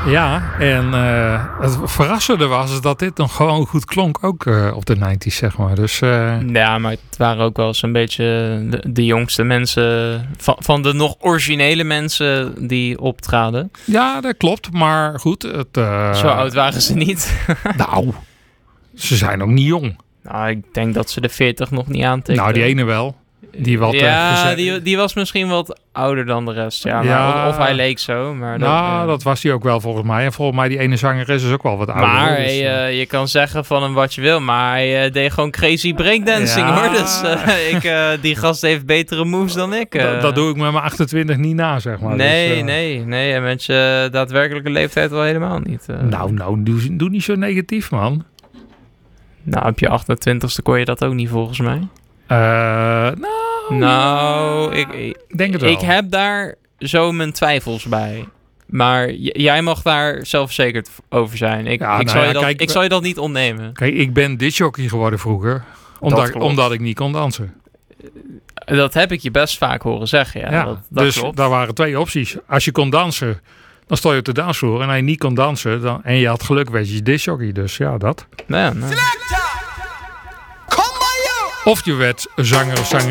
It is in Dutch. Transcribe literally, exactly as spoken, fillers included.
Ja, en uh, het verrassende was dat dit nog gewoon goed klonk. Ook uh, op de negentig, zeg maar. Dus, uh... Ja, maar het waren ook wel eens een beetje de, de jongste mensen... Van, van de nog originele mensen die optraden. Ja, dat klopt. Maar goed. Het, uh... Zo oud waren ze niet. Nou, ze zijn ook niet jong. Nou, ik denk dat ze de veertig nog niet aantikken. Nou, die ene wel. Die wat, ja, uh, die, die was misschien wat ouder dan de rest. Ja, ja, maar, of, of hij leek zo. Maar nou, dat, uh, dat was hij ook wel volgens mij. En volgens mij die ene zangeres is ook wel wat ouder. Maar dus, hey, uh, je kan zeggen van hem wat je wil. Maar hij uh, deed gewoon crazy breakdancing, ja. hoor. Dus uh, ik, uh, die gast heeft betere moves dan ik. Uh. Dat, dat doe ik met mijn achtentwintig niet na, zeg maar. Nee, dus, uh... nee, nee. En met je daadwerkelijke leeftijd wel helemaal niet. Uh. Nou, nou, doe, doe niet zo negatief, man. Nou, op je achtentwintigste kon je dat ook niet, volgens mij. Uh, nou... Nou, ik, ik denk het wel. Ik heb daar zo mijn twijfels bij. Maar j- jij mag daar zelfverzekerd over zijn. Ik, ja, ik, nou zal, ja, je dat, kijk, ik zal je dat niet ontnemen. Kijk, ik ben discjockey geworden vroeger. Omdat, omdat ik niet kon dansen. Dat heb ik je best vaak horen zeggen. Ja, ja dat, dat dus klopt. daar waren twee opties. Als je kon dansen, dan stond je op de dansvloer. En als je niet kon dansen dan, en je had geluk, weet je, discjockey. Dus ja, dat. Ja, nou. Of je werd zanger of zanger.